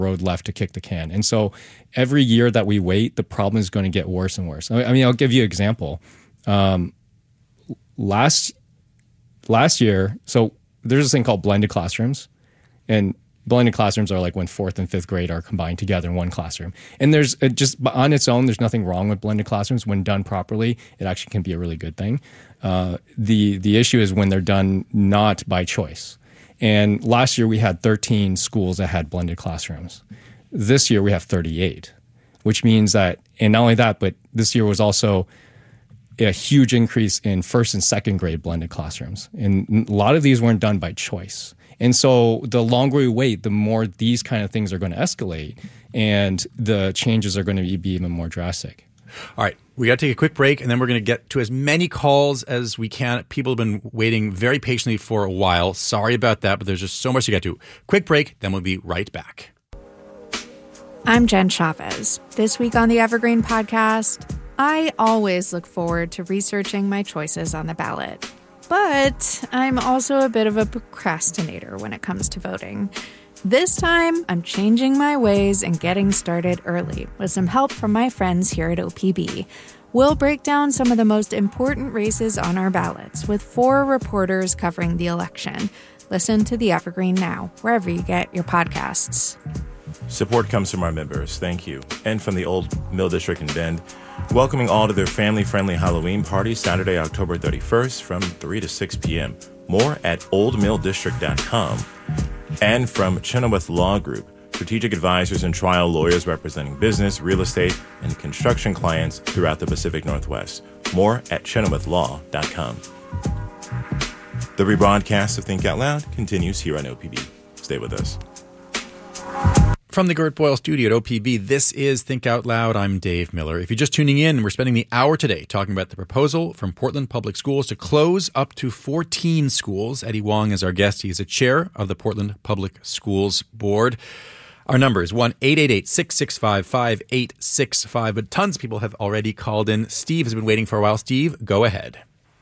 road left to kick the can. And so every year that we wait, the problem is going to get worse and worse. I mean, I'll give you an example. Last year, so there's this thing called blended classrooms, and blended classrooms are like when 4th and 5th grade are combined together in one classroom. And there's just on its own, there's nothing wrong with blended classrooms. When done properly, it actually can be a really good thing. The issue is when they're done not by choice. And last year we had 13 schools that had blended classrooms. This year we have 38, which means that, and not only that, but this year was also a huge increase in 1st and 2nd grade blended classrooms. And a lot of these weren't done by choice. And so the longer we wait, the more these kind of things are going to escalate, and the changes are going to be even more drastic. All right, we got to take a quick break, and then we're going to get to as many calls as we can. People have been waiting very patiently for a while. Sorry about that, but there's just so much to get to. Quick break, then we'll be right back. I'm Jen Chavez. This week on the Evergreen Podcast, I always look forward to researching my choices on the ballot. But I'm also a bit of a procrastinator when it comes to voting. This time, I'm changing my ways and getting started early with some help from my friends here at OPB. We'll break down some of the most important races on our ballots with 4 reporters covering the election. Listen to the Evergreen now, wherever you get your podcasts. Support comes from our members, thank you, and from the Old Mill District in Bend, welcoming all to their family-friendly Halloween party Saturday, October 31st from 3 to 6 p.m. More at oldmilldistrict.com. And from Chenoweth Law Group, strategic advisors and trial lawyers representing business, real estate, and construction clients throughout the Pacific Northwest. More at chenowethlaw.com. The rebroadcast of Think Out Loud continues here on OPB. Stay with us. From the Gert Boyle studio at OPB, this is Think Out Loud. I'm Dave Miller. If you're just tuning in, we're spending the hour today talking about the proposal from Portland Public Schools to close up to 14 schools. Eddie Wong is our guest. He is a chair of the Portland Public Schools Board. Our number is 1-888-665-5865. But tons of people have already called in. Steve has been waiting for a while. Steve, go ahead.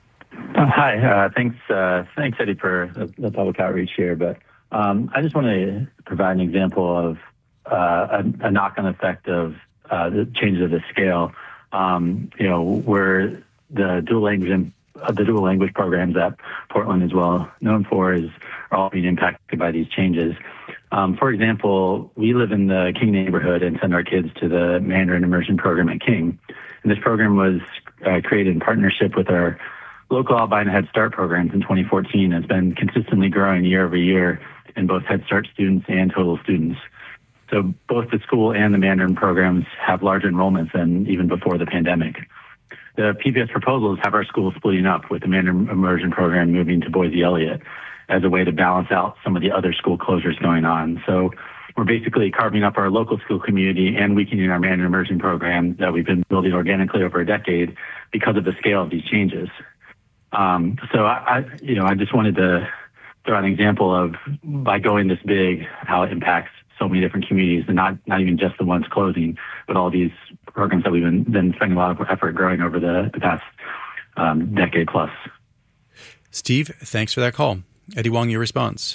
Hi. Thanks, Eddie, for the public outreach here. But I just want to provide an example of a knock-on effect of the changes of the scale. Where the dual language programs that Portland is well known for are all being impacted by these changes. For example, we live in the King neighborhood and send our kids to the Mandarin Immersion Program at King. And this program was created in partnership with our local Albina Head Start programs in 2014. It's been consistently growing year over year in both Head Start students and total students. So both the school and the Mandarin programs have larger enrollments than even before the pandemic. The PBS proposals have our school splitting up, with the Mandarin Immersion Program moving to Boise Elliott as a way to balance out some of the other school closures going on. So we're basically carving up our local school community and weakening our Mandarin Immersion Program that we've been building organically over a decade because of the scale of these changes. So I just wanted to throw out an example of, by going this big, how it impacts so many different communities, and not even just the ones closing, but all these programs that we've been spending a lot of effort growing over the past decade plus. Steve, thanks for that call. Eddie Wong, your response.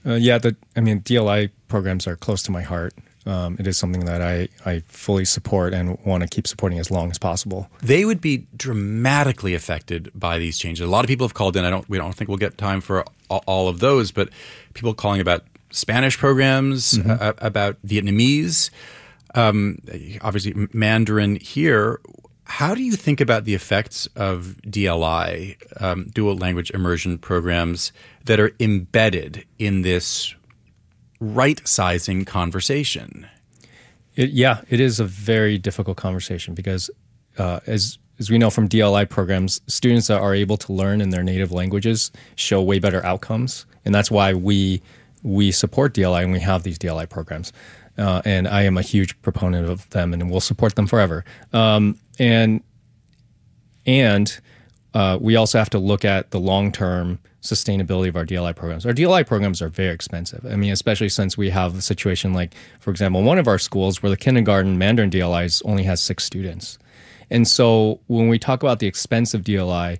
DLI programs are close to my heart. It is something that I fully support and want to keep supporting as long as possible. They would be dramatically affected by these changes. A lot of people have called in. We don't think we'll get time for all of those, but people calling about Spanish programs, about Vietnamese, obviously Mandarin here. How do you think about the effects of DLI, dual language immersion programs, that are embedded in this right-sizing conversation? It is a very difficult conversation because as we know from DLI programs, students that are able to learn in their native languages show way better outcomes. And that's why we support DLI and we have these DLI programs. And I am a huge proponent of them and will support them forever. And we also have to look at the long-term sustainability of our DLI programs. Our DLI programs are very expensive. I mean, especially since we have a situation like, for example, one of our schools where the kindergarten Mandarin DLIs only has 6 students. And so when we talk about the expense of DLI,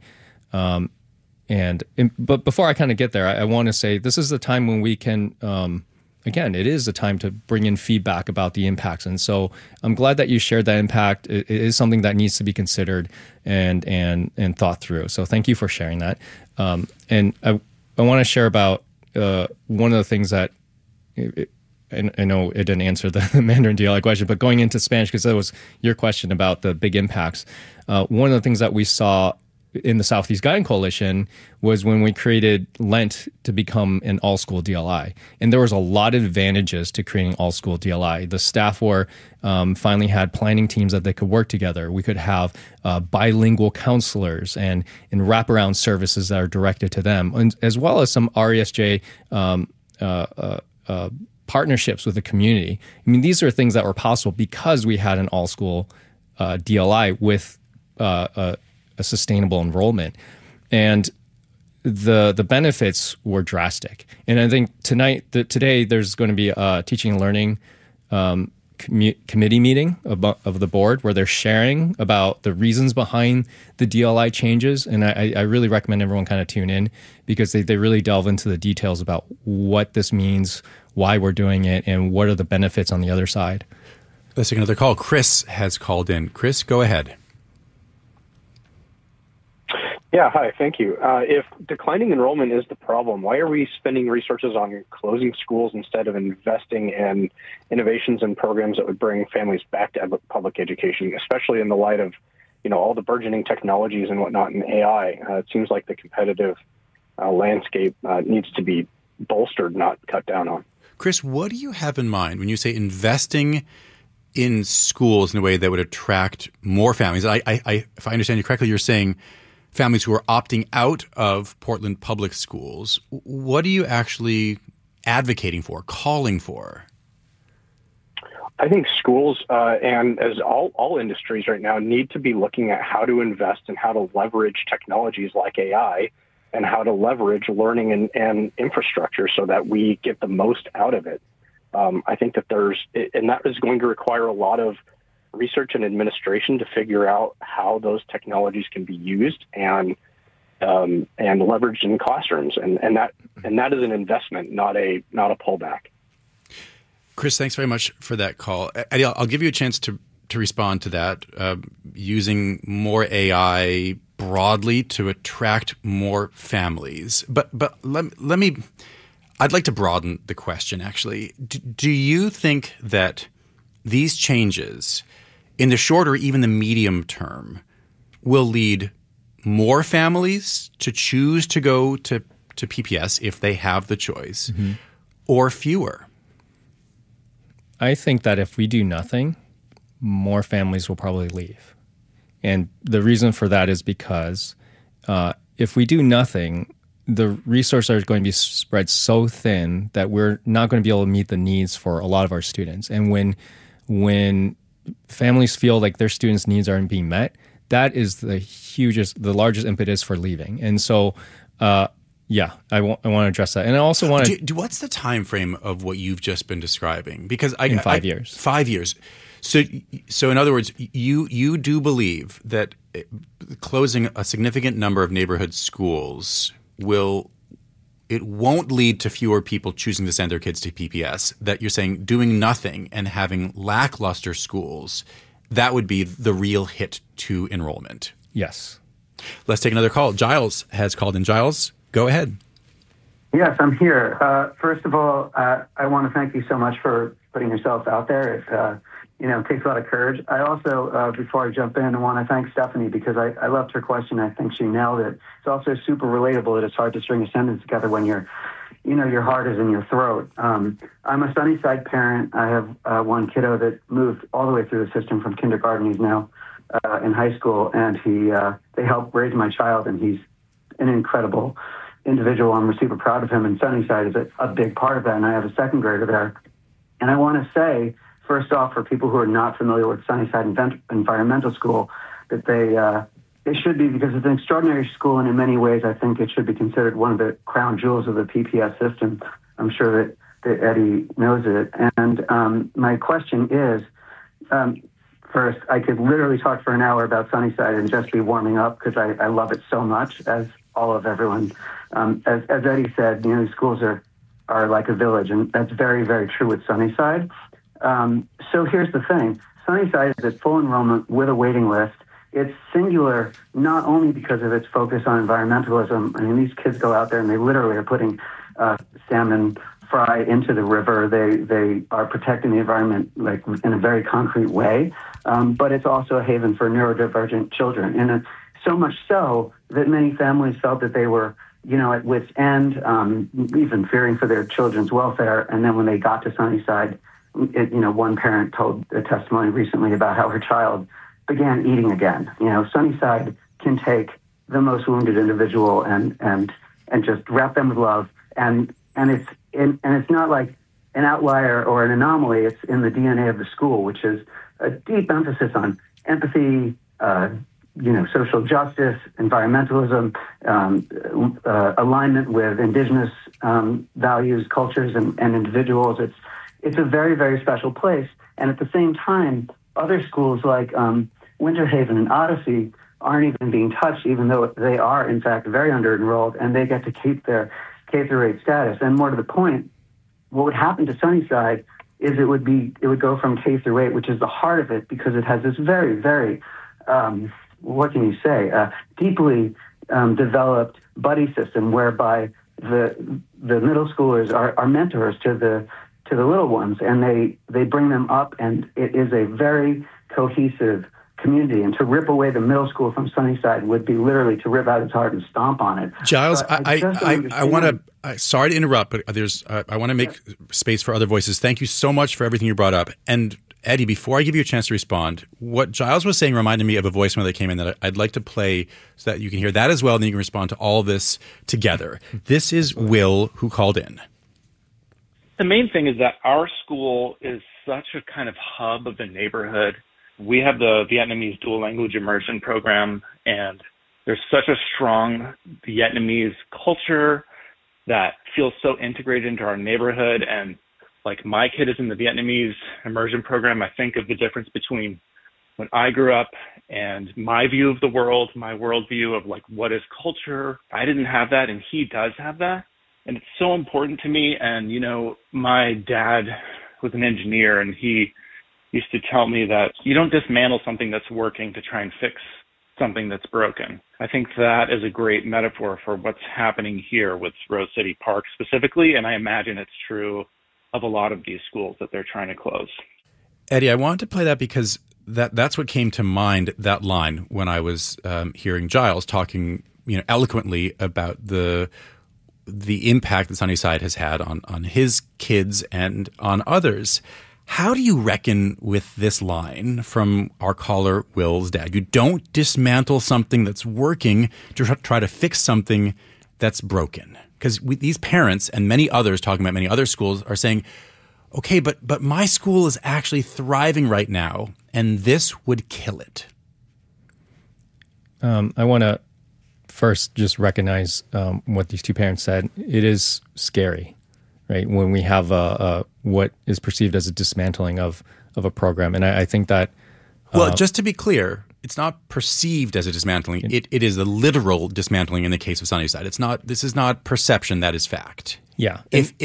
but before I kind of get there, I want to say this is the time when we can again, it is a time to bring in feedback about the impacts. And so I'm glad that you shared that impact. It is something that needs to be considered and thought through. So thank you for sharing that. And I want to share about one of the things that I know it didn't answer the Mandarin DLI question, but going into Spanish, because that was your question about the big impacts. One of the things that we saw in the Southeast Guiding Coalition was when we created Lent to become an all-school DLI. And there was a lot of advantages to creating all-school DLI. The staff were finally had planning teams that they could work together. We could have bilingual counselors and wraparound services that are directed to them, and, as well as some RESJ partnerships with the community. I mean, these are things that were possible because we had an all-school DLI with a sustainable enrollment, and the benefits were drastic. And I think today there's going to be a teaching and learning committee meeting of the board where they're sharing about the reasons behind the DLI changes. And I really recommend everyone kind of tune in, because they really delve into the details about what this means, why we're doing it, and what are the benefits on the other side. Let's take another call. Chris has called in. Chris, go ahead. Yeah, hi, thank you. If declining enrollment is the problem, why are we spending resources on closing schools instead of investing in innovations and programs that would bring families back to public education, especially in the light of, all the burgeoning technologies and whatnot in AI? It seems like the competitive landscape needs to be bolstered, not cut down on. Chris, what do you have in mind when you say investing in schools in a way that would attract more families? If I understand you correctly, you're saying families who are opting out of Portland public schools. What are you actually advocating for, calling for? I think schools and as all industries right now need to be looking at how to invest and how to leverage technologies like AI and how to leverage learning and infrastructure so that we get the most out of it. I think that that is going to require a lot of research and administration to figure out how those technologies can be used and leveraged in classrooms, and that is an investment, not a pullback. Chris, thanks very much for that call. Eddie, I'll give you a chance to respond to that, using more AI broadly to attract more families. But let me. I'd like to broaden the question. Actually, do you think that these changes, in the short or even the medium term, will lead more families to choose to go to PPS if they have the choice, or fewer? I think that if we do nothing, more families will probably leave. And the reason for that is because if we do nothing, the resources are going to be spread so thin that we're not going to be able to meet the needs for a lot of our students. And when families feel like their students' needs aren't being met, that is the largest impetus for leaving. And so, I want to address that. And I also want to... What's the time frame of what you've just been describing? Because in 5 years. 5 years. So in other words, you do believe that closing a significant number of neighborhood schools won't lead to fewer people choosing to send their kids to PPS, that you're saying doing nothing and having lackluster schools, that would be the real hit to enrollment. Yes. Let's take another call. Giles has called in. Giles, go ahead. Yes, I'm here. First of all, I want to thank you so much for putting yourself out there. It takes a lot of courage. I also, before I jump in, I want to thank Stephanie because I loved her question. I think she nailed it. It's also super relatable that it's hard to string a sentence together when your heart is in your throat. I'm a Sunnyside parent. I have one kiddo that moved all the way through the system from kindergarten. He's now in high school, and they helped raise my child, and he's an incredible individual. I'm super proud of him, and Sunnyside is a big part of that, and I have a second grader there. And I want to say, first off, for people who are not familiar with Sunnyside Environmental School, that they should be, because it's an extraordinary school, and in many ways I think it should be considered one of the crown jewels of the PPS system. I'm sure that Eddie knows it. And my question is, first, I could literally talk for an hour about Sunnyside and just be warming up because I love it so much, as all of everyone. As Eddie said, the schools are are like a village, and that's very, very true with Sunnyside. So here's the thing. Sunnyside is at full enrollment with a waiting list. It's singular not only because of its focus on environmentalism. I mean, these kids go out there and they literally are putting salmon fry into the river. They are protecting the environment like in a very concrete way. But it's also a haven for neurodivergent children. And so much so that many families felt that they were, at wit's end, even fearing for their children's welfare. And then when they got to Sunnyside, one parent told a testimony recently about how her child began eating again. Sunnyside can take the most wounded individual and just wrap them with love. And it's not like an outlier or an anomaly. It's in the DNA of the school, which is a deep emphasis on empathy, social justice, environmentalism, alignment with indigenous values, cultures, and individuals. It's a very, very special place. And at the same time, other schools like Winter Haven and Odyssey aren't even being touched, even though they are, in fact, very under-enrolled, and they get to keep their K-8 status. And more to the point, what would happen to Sunnyside is it would go from K-8, which is the heart of it, because it has this very, very, what can you say, deeply developed buddy system whereby the middle schoolers are mentors to the little ones, and they bring them up, and it is a very cohesive community. And to rip away the middle school from Sunnyside would be literally to rip out its heart and stomp on it. Giles, I want to, sorry to interrupt, but I want to make space for other voices. Thank you so much for everything you brought up. And Eddie, before I give you a chance to respond, what Giles was saying reminded me of a voicemail that came in that I'd like to play so that you can hear that as well, and then you can respond to all of this together. This is Will, who called in. The main thing is that our school is such a kind of hub of the neighborhood. We have the Vietnamese dual language immersion program, and there's such a strong Vietnamese culture that feels so integrated into our neighborhood. And like my kid is in the Vietnamese immersion program, I think of the difference between when I grew up and my view of the world, my worldview of like what is culture. I didn't have that, and he does have that. And it's so important to me. And, my dad was an engineer, and he used to tell me that you don't dismantle something that's working to try and fix something that's broken. I think that is a great metaphor for what's happening here with Rose City Park specifically, and I imagine it's true of a lot of these schools that they're trying to close. Eddie, I wanted to play that because that's what came to mind, that line, when I was hearing Giles talking eloquently about the impact that Sunnyside has had on his kids and on others. How do you reckon with this line from our caller, Will's dad? You don't dismantle something that's working to try to fix something that's broken. Because these parents and many others, talking about many other schools, are saying, okay, but my school is actually thriving right now, and this would kill it. I want to first just recognize what these two parents said. It is scary, right? When we have what is perceived as a dismantling of a program. And I think that... well, just to be clear, it's not perceived as a dismantling. It is a literal dismantling in the case of Sunnyside. This is not perception, that is fact. Yeah.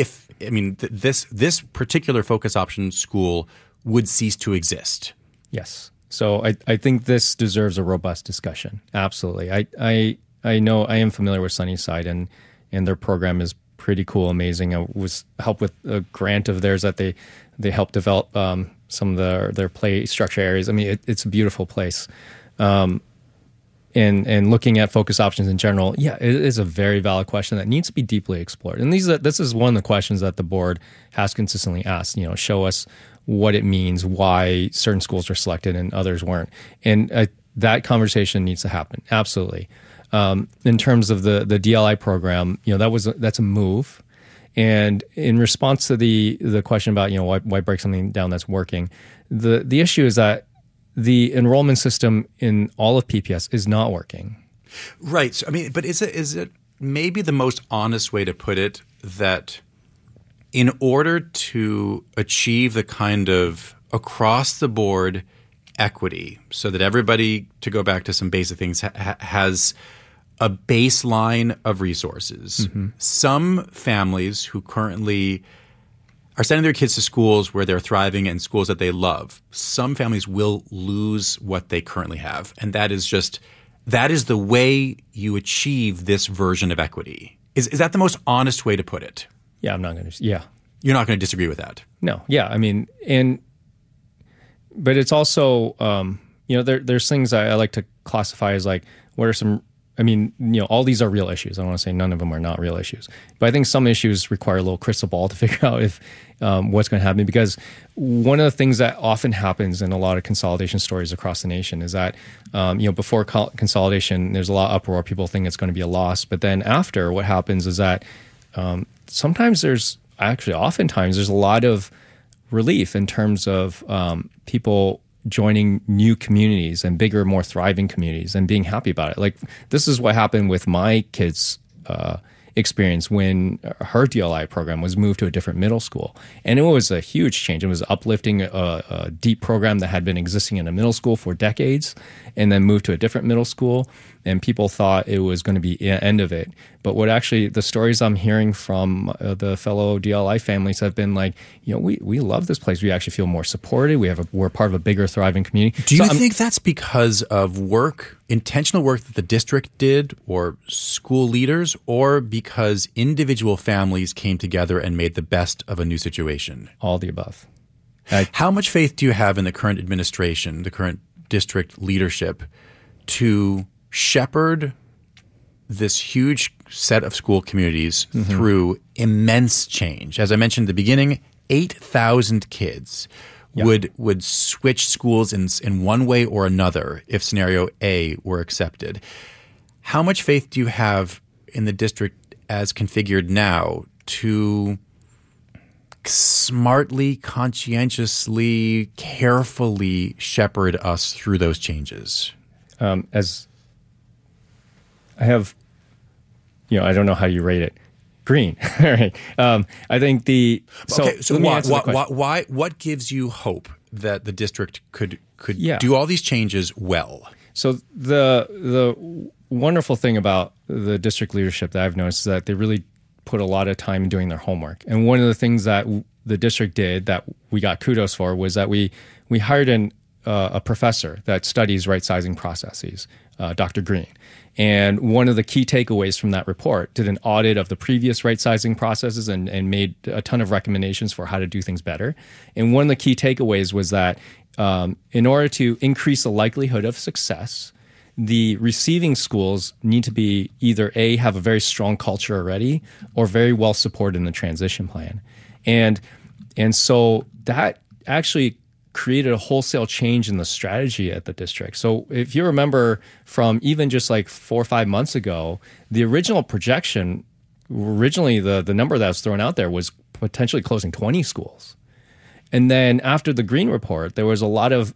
This particular focus option school would cease to exist. Yes. So I think this deserves a robust discussion. Absolutely. I know I am familiar with Sunnyside, and their program is pretty cool, amazing. I was helped with a grant of theirs that they helped develop some of their play structure areas. I mean, it's a beautiful place. And looking at focus options in general, yeah, it is a very valid question that needs to be deeply explored. And this is one of the questions that the board has consistently asked. Show us what it means, why certain schools were selected and others weren't, and that conversation needs to happen. Absolutely. In terms of the DLI program, that's a move. And in response to the question about why break something down that's working, the issue is that the enrollment system in all of PPS is not working. Right. So, but is it maybe the most honest way to put it that in order to achieve the kind of across the board equity, so that everybody, to go back to some basic things, has a baseline of resources. Some families who currently are sending their kids to schools where they're thriving and schools that they love, some families will lose what they currently have. And that is the way you achieve this version of equity. Is that the most honest way to put it? Yeah, I'm not going to. Yeah. You're not going to disagree with that? No. Yeah. I mean, but it's also, there's things I like to classify as like, what are some, all these are real issues. I don't want to say none of them are not real issues, but I think some issues require a little crystal ball to figure out if what's going to happen. Because one of the things that often happens in a lot of consolidation stories across the nation is that, before consolidation, there's a lot of uproar. People think it's going to be a loss. But then after, what happens is that oftentimes there's a lot of relief in terms of people joining new communities and bigger, more thriving communities and being happy about it. Like, this is what happened with my kids' experience when her DLI program was moved to a different middle school. And it was a huge change. It was uplifting a deep program that had been existing in a middle school for decades and then moved to a different middle school. And people thought it was going to be the end of it. But what actually the stories I'm hearing from the fellow DLI families have been like, we love this place. We actually feel more supported. We're part of a bigger, thriving community. Do you think that's because of intentional work that the district did or school leaders, or because individual families came together and made the best of a new situation? All the above. How much faith do you have in the current administration, the current district leadership, to shepherd this huge set of school communities through immense change? As I mentioned at the beginning, 8,000 kids would switch schools in one way or another if scenario A were accepted. How much faith do you have in the district as configured now to smartly, conscientiously, carefully shepherd us through those changes? As I have, I don't know how you rate it. Green. All right. I think what gives you hope that the district could do all these changes well? So the wonderful thing about the district leadership that I've noticed is that they really put a lot of time doing their homework. And one of the things that the district did that we got kudos for was that we hired a professor that studies right-sizing processes, Dr. Green. And one of the key takeaways from that report did an audit of the previous right-sizing processes and made a ton of recommendations for how to do things better. And one of the key takeaways was that in order to increase the likelihood of success, the receiving schools need to be either A, have a very strong culture already, or very well supported in the transition plan. And so that actually created a wholesale change in the strategy at the district. So if you remember from even just like 4 or 5 months ago, the original projection, the number that was thrown out there was potentially closing 20 schools. And then after the Green Report, there was a lot of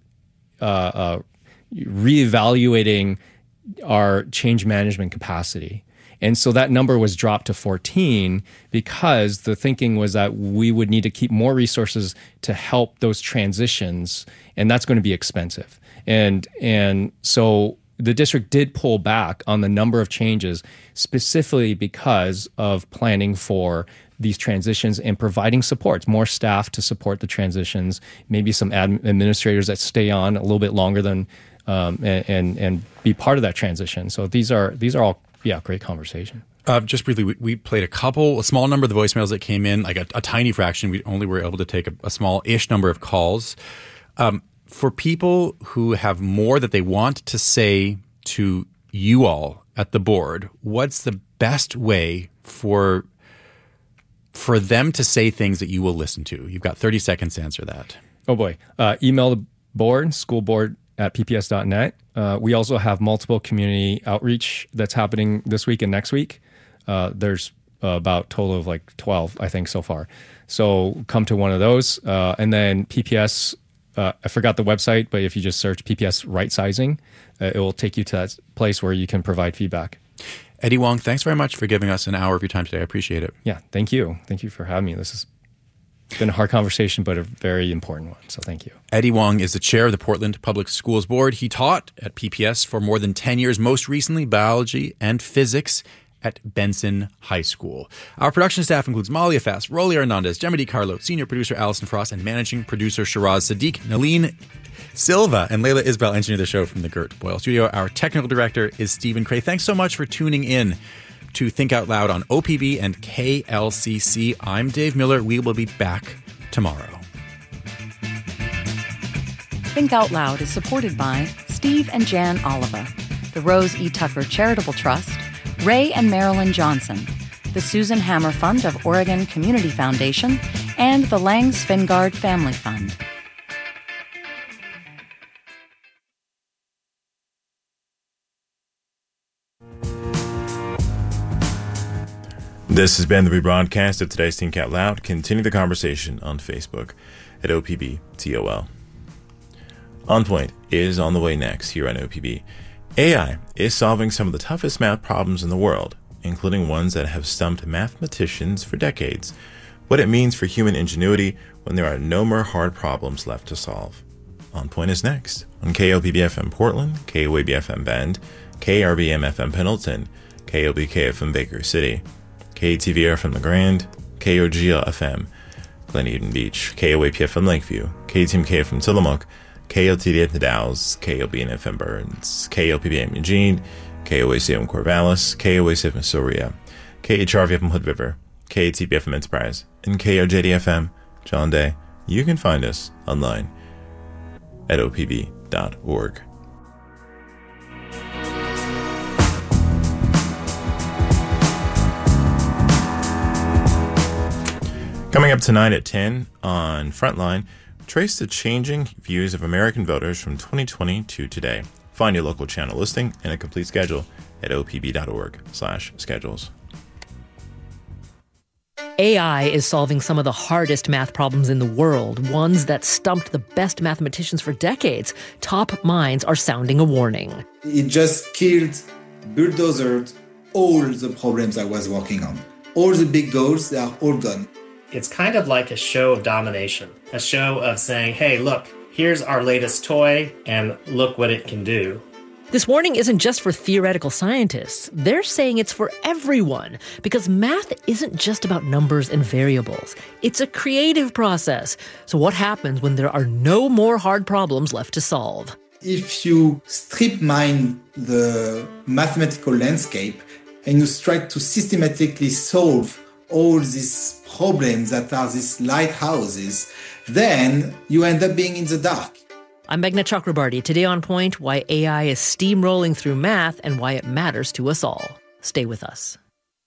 reevaluating our change management capacity. And so that number was dropped to 14 because the thinking was that we would need to keep more resources to help those transitions, and that's going to be expensive. And so the district did pull back on the number of changes specifically because of planning for these transitions and providing supports, more staff to support the transitions, maybe some administrators that stay on a little bit longer than and be part of that transition. So these are all great conversation. Just briefly, we played a small number of the voicemails that came in, like a tiny fraction. We only were able to take a small-ish number of calls. For people who have more that they want to say to you all at the board, what's the best way for them to say things that you will listen to? You've got 30 seconds to answer that. Oh boy. Email the board, schoolboard@pps.net. We also have multiple community outreach that's happening this week and next week. There's about a total of like 12, I think, so far. So come to one of those. And then PPS, I forgot the website, but if you just search PPS right sizing, it will take you to that place where you can provide feedback. Eddie Wong, thanks very much for giving us an hour of your time today. I appreciate it. Yeah, thank you. Thank you for having me. This is been a hard conversation, but a very important one. So thank you. Eddie Wong is the chair of the Portland Public Schools Board. He taught at PPS for more than 10 years, most recently biology and physics at Benson High School. Our production staff includes Malia Fast, Rolly Hernandez, Gemma DiCarlo, senior producer Allison Frost, and managing producer Shiraz Sadiq, Naleen Silva, and Layla Isbell engineer the show from the Gert Boyle Studio. Our technical director is Stephen Cray. Thanks so much for tuning in to Think Out Loud on OPB and KLCC. I'm Dave Miller. We will be back tomorrow. Think Out Loud is supported by Steve and Jan Oliva, the Rose E. Tucker Charitable Trust, Ray and Marilyn Johnson, the Susan Hammer Fund of Oregon Community Foundation, and the Lang Svengard Family Fund. This has been the rebroadcast of today's Think Out Loud. Continue the conversation on Facebook at OPBTOL. On Point is on the way next here on OPB. AI is solving some of the toughest math problems in the world, including ones that have stumped mathematicians for decades. What it means for human ingenuity when there are no more hard problems left to solve. On Point is next on KOPB-FM Portland, KOAB-FM Bend, KRBM-FM Pendleton, KOBK-FM Baker City, KTVR-FM LeGrand, KOGL-FM Glen Eden Beach, KOAP-FM Lakeview, KTMK-FM Tillamook, KLTD at the Dalles, KOBN-FM Burns, KLPB-FM Eugene, KOAC-FM Corvallis, KOAC-FM Soria, KHRV-FM Hood River, KTB-FM Enterprise, and KOJD-FM John Day. You can find us online at opb.org. Coming up tonight at 10 on Frontline, trace the changing views of American voters from 2020 to today. Find your local channel listing and a complete schedule at opb.org/schedules. AI is solving some of the hardest math problems in the world, ones that stumped the best mathematicians for decades. Top minds are sounding a warning. It just killed, bulldozed all the problems I was working on. All the big goals, they are all gone. It's kind of like a show of domination, a show of saying, hey, look, here's our latest toy, and look what it can do. This warning isn't just for theoretical scientists. They're saying it's for everyone, because math isn't just about numbers and variables. It's a creative process. So what happens when there are no more hard problems left to solve? If you strip mine the mathematical landscape and you try to systematically solve all these problems that are these lighthouses, then you end up being in the dark. I'm Meghna Chakrabarty. Today on Point, why AI is steamrolling through math and why it matters to us all. Stay with us.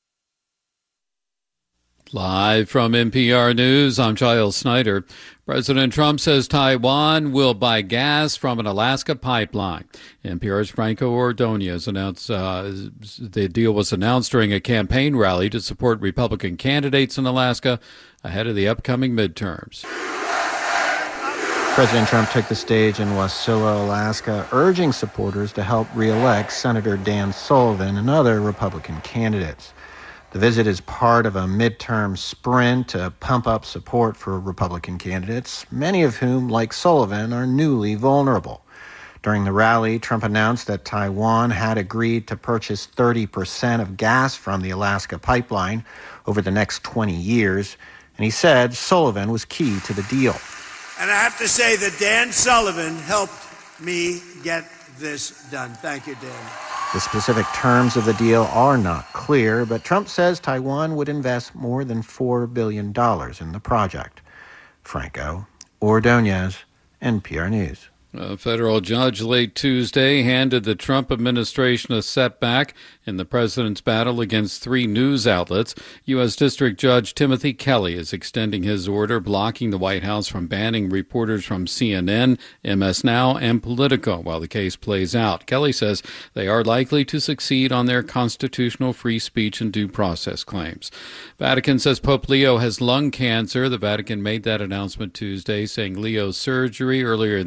Live from NPR News, I'm Giles Snyder. President Trump says Taiwan will buy gas from an Alaska pipeline. NPR's Franco Ordonez announced the deal was announced during a campaign rally to support Republican candidates in Alaska ahead of the upcoming midterms. President Trump took the stage in Wasilla, Alaska, urging supporters to help re-elect Senator Dan Sullivan and other Republican candidates. The visit is part of a midterm sprint to pump up support for Republican candidates, many of whom, like Sullivan, are newly vulnerable. During the rally, Trump announced that Taiwan had agreed to purchase 30% of gas from the Alaska pipeline over the next 20 years, and he said Sullivan was key to the deal. And I have to say that Dan Sullivan helped me get this done. Thank you, Dan. The specific terms of the deal are not clear, but Trump says Taiwan would invest more than $4 billion in the project. Franco Ordonez, NPR News. A federal judge late Tuesday handed the Trump administration a setback in the president's battle against 3 news outlets. U.S. District Judge Timothy Kelly is extending his order blocking the White House from banning reporters from CNN, MS Now, and Politico while the case plays out. Kelly says they are likely to succeed on their constitutional free speech and due process claims. Vatican says Pope Leo has lung cancer. The Vatican made that announcement Tuesday, saying Leo's surgery earlier in the day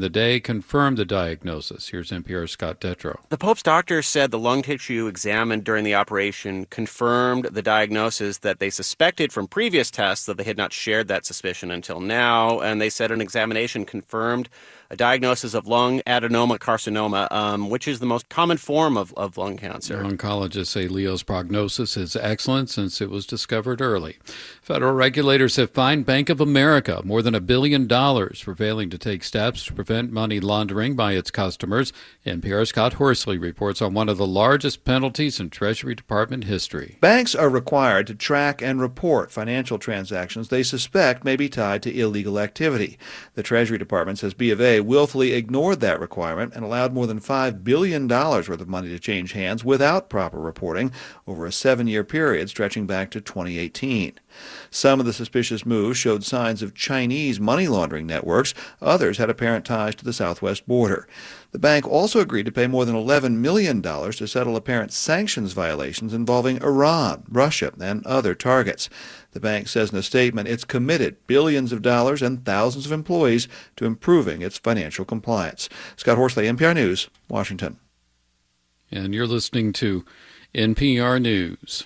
confirmed the diagnosis. Here's NPR's Scott Detrow. The Pope's doctor said the lung tissue examined during the operation confirmed the diagnosis that they suspected from previous tests, though they had not shared that suspicion until now. And they said an examination confirmed a diagnosis of lung adenocarcinoma, which is the most common form of lung cancer. Oncologists say Leo's prognosis is excellent since it was discovered early. Federal regulators have fined Bank of America more than $1 billion for failing to take steps to prevent money laundering by its customers. NPR's Scott Horsley reports on one of the largest penalties in Treasury Department history. Banks are required to track and report financial transactions they suspect may be tied to illegal activity. The Treasury Department says B of A willfully ignored that requirement and allowed more than $5 billion worth of money to change hands without proper reporting over a 7-year period stretching back to 2018. Some of the suspicious moves showed signs of Chinese money laundering networks. Others had apparent ties to the southwest border. The bank also agreed to pay more than $11 million to settle apparent sanctions violations involving Iran, Russia, and other targets. The bank says in a statement it's committed billions of dollars and thousands of employees to improving its financial compliance. Scott Horsley, NPR News, Washington. And you're listening to NPR News.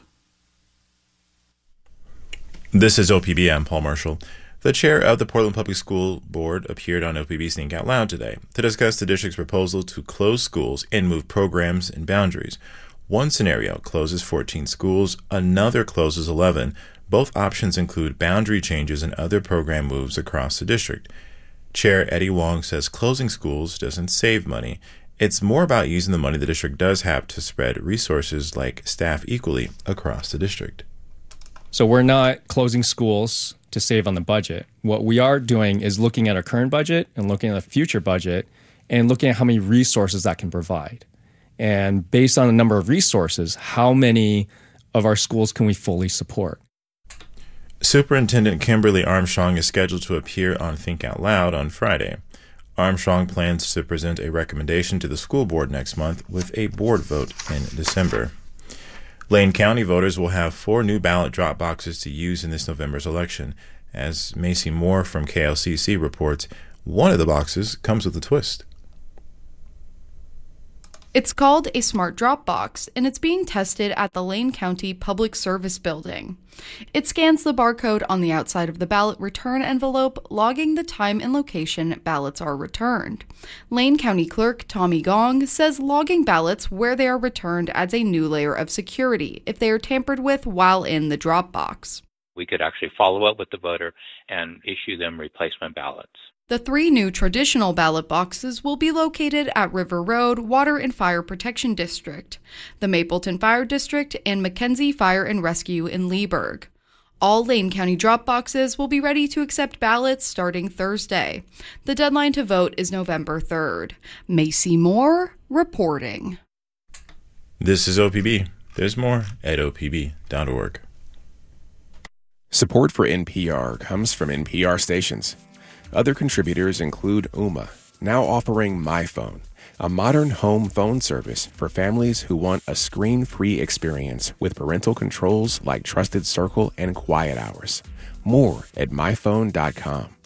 This is OPB. I'm Paul Marshall. The chair of the Portland Public School Board appeared on OPB's Think Out Loud today to discuss the district's proposal to close schools and move programs and boundaries. One scenario closes 14 schools, another closes 11. Both options include boundary changes and other program moves across the district. Chair Eddie Wong says closing schools doesn't save money. It's more about using the money the district does have to spread resources like staff equally across the district. So we're not closing schools to save on the budget. What we are doing is looking at our current budget and looking at the future budget and looking at how many resources that can provide. And based on the number of resources, how many of our schools can we fully support? Superintendent Kimberly Armstrong is scheduled to appear on Think Out Loud on Friday. Armstrong plans to present a recommendation to the school board next month with a board vote in December. Lane County voters will have 4 new ballot drop boxes to use in this November's election. As Macy Moore from KLCC reports, one of the boxes comes with a twist. It's called a Smart Drop Box, and it's being tested at the Lane County Public Service Building. It scans the barcode on the outside of the ballot return envelope, logging the time and location ballots are returned. Lane County Clerk Tommy Gong says logging ballots where they are returned adds a new layer of security if they are tampered with while in the drop box. We could actually follow up with the voter and issue them replacement ballots. The 3 new traditional ballot boxes will be located at River Road Water and Fire Protection District, the Mapleton Fire District, and McKenzie Fire and Rescue in Leesburg. All Lane County drop boxes will be ready to accept ballots starting Thursday. The deadline to vote is November 3rd. Macy Moore reporting. This is OPB. There's more at opb.org. Support for NPR comes from NPR stations. Other contributors include Ooma, now offering MyPhone, a modern home phone service for families who want a screen-free experience with parental controls like Trusted Circle and Quiet Hours. More at myphone.com.